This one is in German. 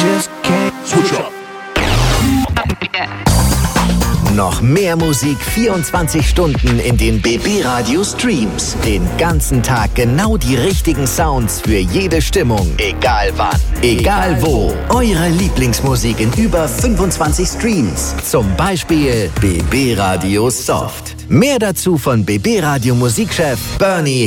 Switch up. Noch mehr Musik 24 Stunden in den BB Radio Streams. Den ganzen Tag genau die richtigen Sounds für jede Stimmung. Egal wann, egal wo. Eure Lieblingsmusik in über 25 Streams. Zum Beispiel BB Radio Soft. Mehr dazu von BB Radio Musikchef Bernie